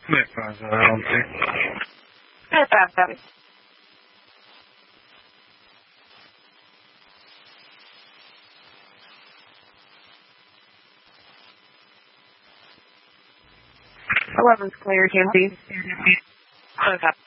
Me pasa adelante. 557. Eleven's clear, Jim. Okay.